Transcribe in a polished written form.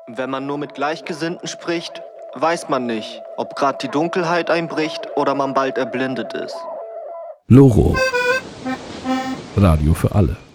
Wenn man nur mit Gleichgesinnten spricht, weiß man nicht, ob gerade die Dunkelheit einbricht oder man bald erblindet ist. Loro. Radio für alle.